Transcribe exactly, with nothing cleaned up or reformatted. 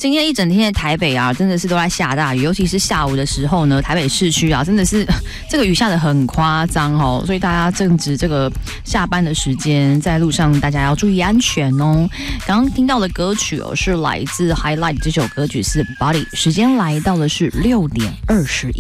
今天一整天的台北啊，真的是都在下大雨，尤其是下午的时候呢，台北市区啊，真的是这个雨下得很夸张哦，所以大家正值这个下班的时间，在路上大家要注意安全哦。刚刚听到的歌曲哦，是来自 Highlight 这首歌曲是 Body， 时间来到的是六点二十一。